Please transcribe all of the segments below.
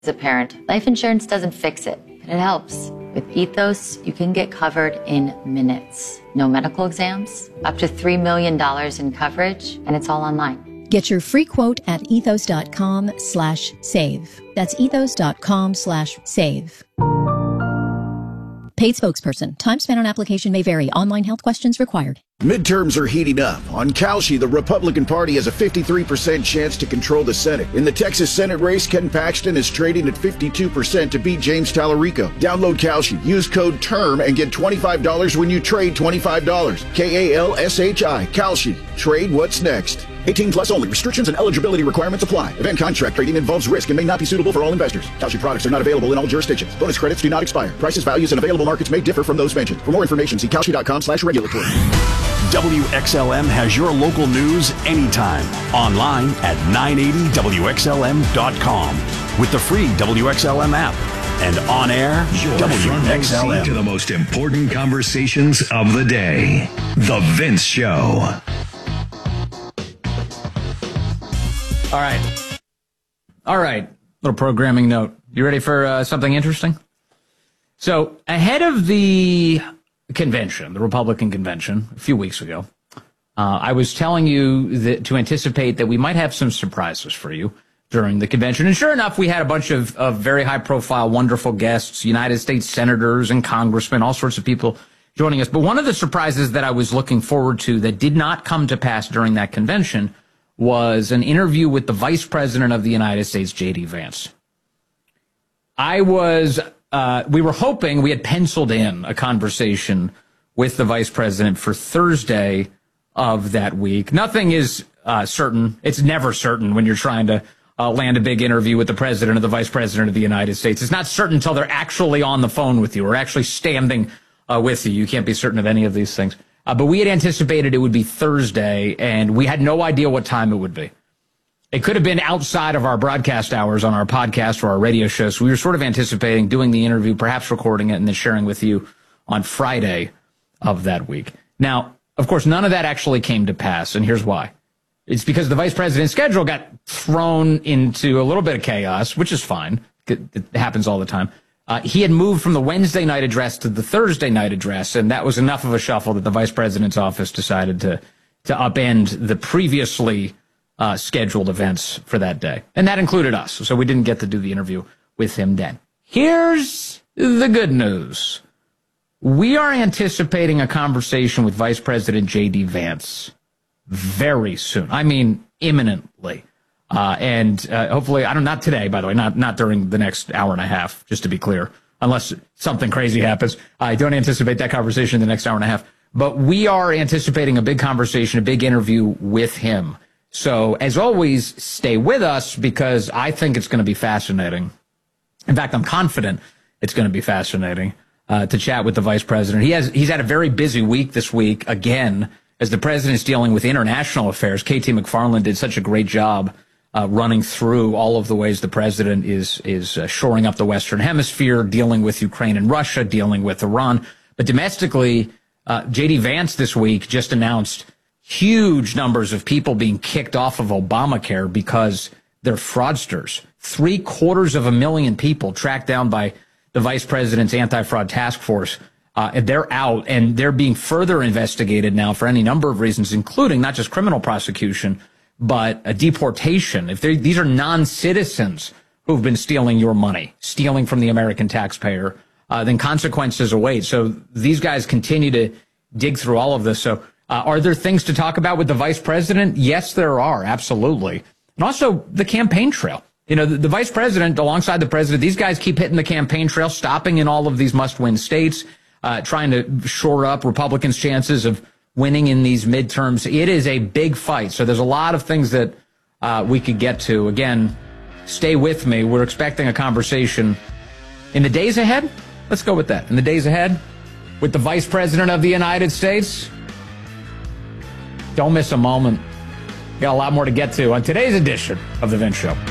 As a parent, life insurance doesn't fix it, but it helps. With Ethos, you can get covered in minutes. No medical exams, up to $3 million in coverage, and it's all online. Get your free quote at ethos.com/save. That's ethos.com/save. Paid spokesperson. Time spent on application may vary. Online health questions required. Midterms are heating up. On Kalshi, the Republican Party has a 53% chance to control the Senate. In the Texas Senate race, Ken Paxton is trading at 52% to beat James Tallarico. Download Kalshi. Use code TERM and get $25 when you trade $25. KALSHI. Kalshi. Trade what's next. 18 plus only. Restrictions and eligibility requirements apply. Event contract trading involves risk and may not be suitable for all investors. Kalshi products are not available in all jurisdictions. Bonus credits do not expire. Prices, values, and available markets may differ from those mentioned. For more information, see kalshi.com/regulatory. WXLM has your local news anytime. Online at 980WXLM.com with the free WXLM app. And on air, your WXLM. To the most important conversations of the day. The Vince Show. All right. Little programming note. You ready for something interesting? So ahead of the convention, the Republican convention, a few weeks ago, I was telling you that to anticipate that we might have some surprises for you during the convention. And sure enough, we had a bunch of very high-profile, wonderful guests, United States senators and congressmen, all sorts of people joining us. But one of the surprises that I was looking forward to that did not come to pass during that convention was an interview with the Vice President of the United States, J.D. Vance. We were hoping, we had penciled in a conversation with the Vice President for Thursday of that week. Nothing is certain. It's never certain when you're trying to land a big interview with the President or the Vice President of the United States. It's not certain until they're actually on the phone with you or actually standing with you. You can't be certain of any of these things. But we had anticipated it would be Thursday, and we had no idea what time it would be. It could have been outside of our broadcast hours on our podcast or our radio show, so we were sort of anticipating doing the interview, perhaps recording it, and then sharing with you on Friday of that week. Now, of course, none of that actually came to pass, and here's why. It's because the Vice President's schedule got thrown into a little bit of chaos, which is fine. It happens all the time. He had moved from the Wednesday night address to the Thursday night address, and that was enough of a shuffle that the Vice President's office decided to upend the previously scheduled events for that day. And that included us, so we didn't get to do the interview with him then. Here's the good news. We are anticipating a conversation with Vice President J.D. Vance very soon. I mean, imminently. And hopefully, not today, by the way, not during the next hour and a half, just to be clear, unless something crazy happens. I don't anticipate that conversation in the next hour and a half. But we are anticipating a big conversation, a big interview with him. So, as always, stay with us because I think it's going to be fascinating. In fact, I'm confident it's going to be fascinating to chat with the Vice President. He's had a very busy week this week, again, as the President's dealing with international affairs. KT McFarland did such a great job running through all of the ways the President is shoring up the Western Hemisphere, dealing with Ukraine and Russia, dealing with Iran. But domestically, J.D. Vance this week just announced huge numbers of people being kicked off of Obamacare because they're fraudsters. 750,000 people tracked down by the Vice President's anti-fraud task force. They're out, and they're being further investigated now for any number of reasons, including not just criminal prosecution, but a deportation. These are non-citizens who've been stealing your money, stealing from the American taxpayer, then consequences await. So these guys continue to dig through all of this. So are there things to talk about with the Vice President? Yes, there are, absolutely. And also the campaign trail. You know, the Vice President, alongside the President, these guys keep hitting the campaign trail, stopping in all of these must-win states, trying to shore up Republicans' chances of winning in these midterms. It is a big fight. So there's a lot of things that we could get to. Again, stay with me. We're expecting a conversation in the days ahead. Let's go with that. In the days ahead with the Vice President of the United States. Don't miss a moment. We got a lot more to get to on today's edition of The Vince Show.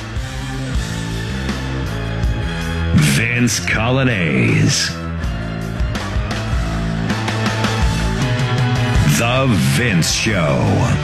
Vince Coglianese. The Vince Show.